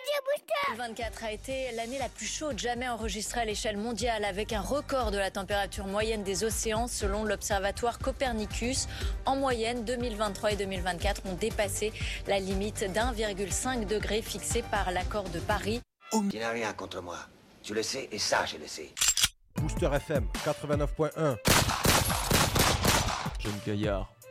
2024 a été l'année la plus chaude jamais enregistrée à l'échelle mondiale, avec un record de la température moyenne des océans selon l'observatoire Copernicus. En moyenne, 2023 et 2024 ont dépassé la limite d'1,5 degré fixée par l'accord de Paris. Tu n'as rien contre moi. Tu le sais et ça, je le sais. Booster FM 89.1. Jeune Gaillard.